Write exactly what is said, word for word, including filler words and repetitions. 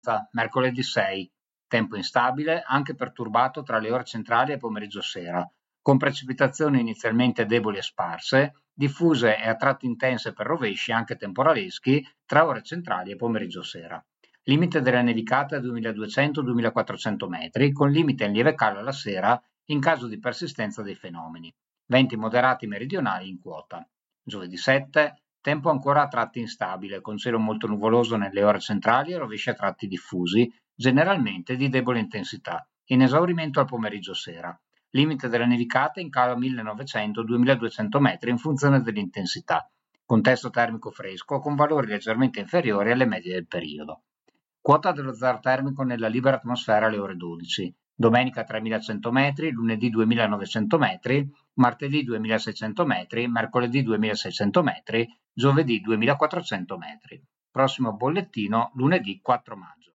mercoledì sei, tempo instabile, anche perturbato tra le ore centrali e pomeriggio-sera, con precipitazioni inizialmente deboli e sparse, diffuse e a tratti intense per rovesci anche temporaleschi tra ore centrali e pomeriggio-sera. Limite delle nevicate a duemiladuecento duemilaquattrocento metri, con limite in lieve calo alla sera in caso di persistenza dei fenomeni. Venti moderati meridionali in quota. Giovedì sette, tempo ancora a tratti instabile, con cielo molto nuvoloso nelle ore centrali e rovesci a tratti diffusi, generalmente di debole intensità, in esaurimento al pomeriggio-sera. Limite delle nevicate in calo a millenovecento duemiladuecento metri in funzione dell'intensità. Contesto termico fresco con valori leggermente inferiori alle medie del periodo. Quota dello zero termico nella libera atmosfera alle ore dodici. Domenica tremilacento metri, lunedì duemilanovecento metri, martedì duemilaseicento metri, mercoledì duemilaseicento metri, giovedì duemilaquattrocento metri. Prossimo bollettino lunedì quattro maggio.